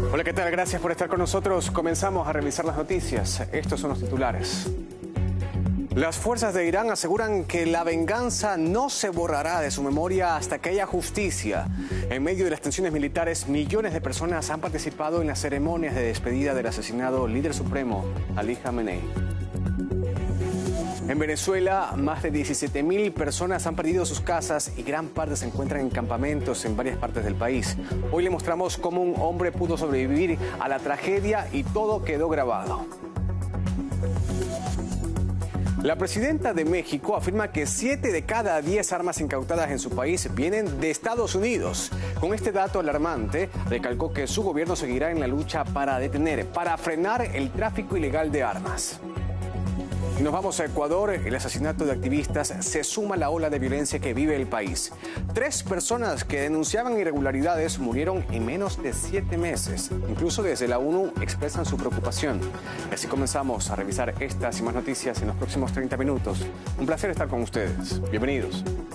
Hola, ¿qué tal? Gracias por estar con nosotros. Comenzamos a revisar las noticias. Estos son los titulares. Las fuerzas de Irán aseguran que la venganza no se borrará de su memoria hasta que haya justicia. En medio de las tensiones militares, millones de personas han participado en las ceremonias de despedida del asesinado líder supremo, Ali Khamenei. En Venezuela, más de 17.000 personas han perdido sus casas y gran parte se encuentran en campamentos en varias partes del país. Hoy le mostramos cómo un hombre pudo sobrevivir a la tragedia y todo quedó grabado. La presidenta de México afirma que 7 de cada 10 armas incautadas en su país vienen de Estados Unidos. Con este dato alarmante, recalcó que su gobierno seguirá en la lucha para frenar el tráfico ilegal de armas. Y nos vamos a Ecuador. El asesinato de activistas se suma a la ola de violencia que vive el país. 3 personas que denunciaban irregularidades murieron en menos de 7 meses. Incluso desde la ONU expresan su preocupación. Y así comenzamos a revisar estas y más noticias en los próximos 30 minutos. Un placer estar con ustedes. Bienvenidos.